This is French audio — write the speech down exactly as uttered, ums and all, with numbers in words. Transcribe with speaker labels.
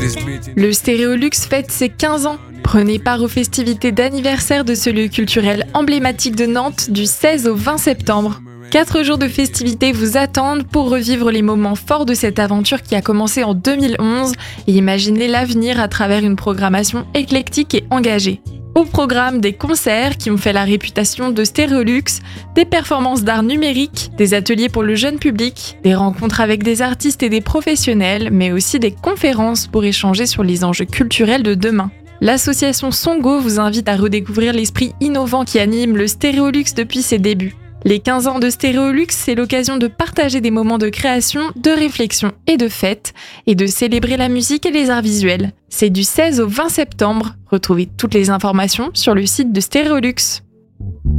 Speaker 1: Le Stéréolux fête ses quinze ans. Prenez part aux festivités d'anniversaire de ce lieu culturel emblématique de Nantes du seize au vingt septembre. Quatre jours de festivités vous attendent pour revivre les moments forts de cette aventure qui a commencé en deux mille onze et imaginer l'avenir à travers une programmation éclectique et engagée. Au programme, des concerts qui ont fait la réputation de Stéréolux, des performances d'art numérique, des ateliers pour le jeune public, des rencontres avec des artistes et des professionnels, mais aussi des conférences pour échanger sur les enjeux culturels de demain. L'association Songo vous invite à redécouvrir l'esprit innovant qui anime le Stéréolux depuis ses débuts. Les quinze ans de Stéréolux, c'est l'occasion de partager des moments de création, de réflexion et de fête, et de célébrer la musique et les arts visuels. C'est du seize au vingt septembre. Retrouvez toutes les informations sur le site de Stéréolux.